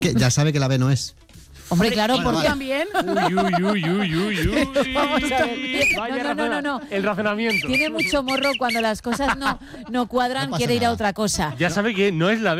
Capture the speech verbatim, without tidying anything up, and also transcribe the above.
Que ya sabe que la B no es. Hombre, claro, Bueno, porque vale. también. Uy, uy, uy, uy, uy, uy. Vamos a ver. Vaya No, no, no, no, no. El razonamiento. Tiene mucho morro cuando las cosas no, no cuadran, No pasa quiere ir a nada. otra cosa. Ya sabe que no es la